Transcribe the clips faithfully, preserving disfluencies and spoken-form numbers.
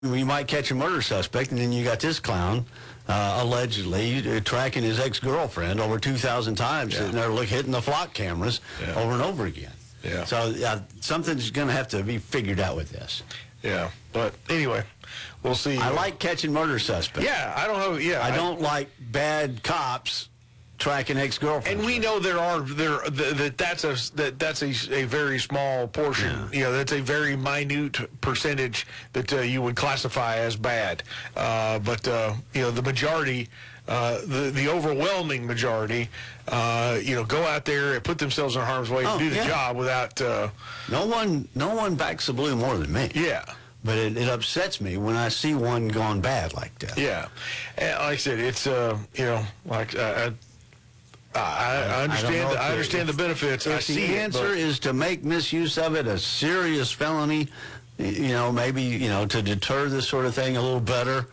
We might catch a murder suspect, and then you got this clown uh, allegedly uh, tracking his ex-girlfriend over two thousand times, Yeah. sitting there look, hitting the flock cameras Yeah. over and over again. Yeah. So uh, something's going to have to be figured out with this. Yeah, but anyway, we'll see. I like catching murder suspects. Yeah, I don't know. Yeah, I don't like bad cops tracking ex-girlfriends. And we know there are there that that's a that that's a, a very small portion. Yeah. You know, that's a very minute percentage that uh, you would classify as bad. Uh, but uh, you know, the majority, uh, the the overwhelming majority, uh, you know, go out there and put themselves in harm's way Oh, to do the yeah. job without. Uh, No one, no one backs the blue more than me. yeah. But it, it upsets me when I see one gone bad like that. Yeah, and like I said, it's uh, you know, like uh, I, I, I understand. know the, if I the- understand if- the benefits. I If see the it, answer but- is to make misuse of it a serious felony, you know, maybe, you know, to deter this sort of thing a little better,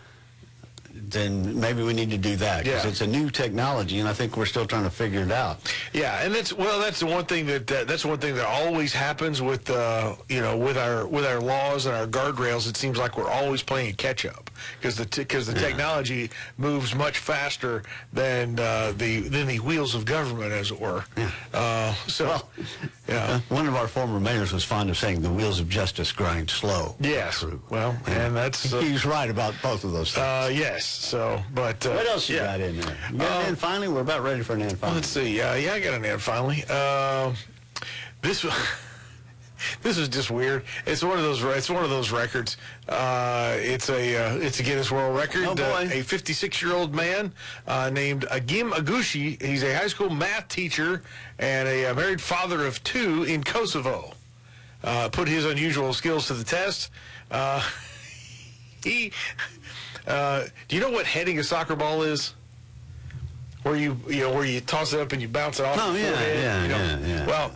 then maybe we need to do that. Because Yeah. it's a new technology, and I think we're still trying to figure it out. Yeah, and that's well, that's the one thing that uh, that's one thing that always happens with uh, you know with our with our laws and our guardrails. It seems like we're always playing catch up because the because the Yeah. technology moves much faster than uh, the than the wheels of government, as it were. Yeah. Uh, so, Well, yeah. One of our former mayors was fond of saying the wheels of justice grind slow. Yes. True. Well, and that's uh, He's right about both of those things. uh, yes. So, but uh, what else you yeah. got in there? You got Uh, an end finally? We're about ready for an end finally. Let's see. Uh, yeah, I got an ad finally. Uh, this this is just weird. It's one of those. It's one of those records. Uh, it's a uh, it's a Guinness World Record. Oh, boy. Uh, a fifty-six-year-old man uh, named Agim Agushi. He's a high school math teacher and a, uh married father of two in Kosovo. Uh, put his unusual skills to the test. Uh, he. Uh, do you know what heading a soccer ball is? Where you you know where you toss it up and you bounce it off Oh, the yeah, forehead. yeah, you know? yeah, yeah. Well,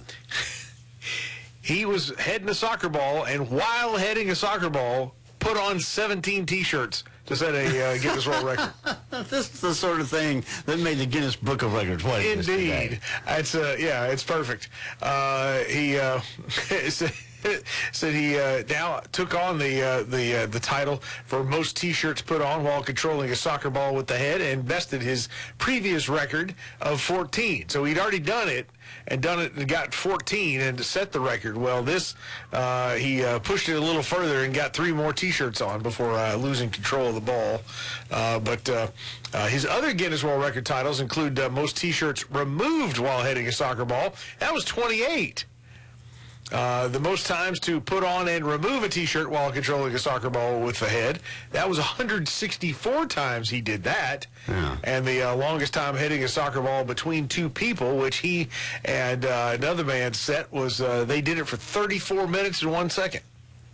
he was heading a soccer ball, and while heading a soccer ball, put on seventeen T-shirts to set a uh, Guinness World Record. This is the sort of thing that made the Guinness Book of Records. What it is today. Indeed, it's uh, yeah, it's perfect. Uh, he uh, said, said he uh, now took on the uh, the uh, the title for most T-shirts put on while controlling a soccer ball with the head, and bested his previous record of fourteen. So he'd already done it and done it and got fourteen and to set the record. Well, this uh, he uh, pushed it a little further and got three more T-shirts on before uh, losing control of the ball. Uh, but uh, uh, his other Guinness World Record titles include uh, most T-shirts removed while hitting a soccer ball. That was twenty-eight. Uh, the most times to put on and remove a T-shirt while controlling a soccer ball with the head. That was one hundred sixty-four times he did that. Yeah. And the uh, longest time hitting a soccer ball between two people, which he and uh, another man set, was uh, they did it for thirty-four minutes and one second.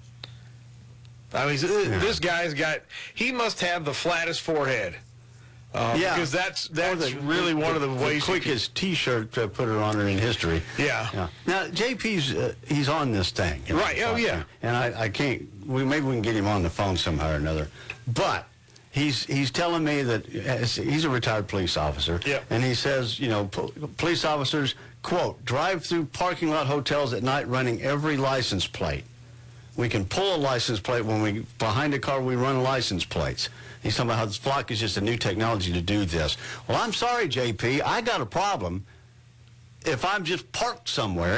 I mean, Yeah. this guy's got, he must have the flattest forehead. Uh, Yeah. Because that's, Or that's the- really one of the ways you can- quickest T-shirt to put it on in history. Yeah. Yeah. Now J P's uh, he's on this thing. you know, Right, oh, yeah. And I, I can't. We maybe we can get him on the phone somehow or another. But he's he's telling me that he's a retired police officer. Yep. And he says, you know, po- police officers quote drive through parking lot hotels at night running every license plate. We can pull a license plate when we behind a car. We run license plates. He's talking about how this Flock is just a new technology to do this. Well, I'm sorry, J P. I got a problem. If I'm just parked somewhere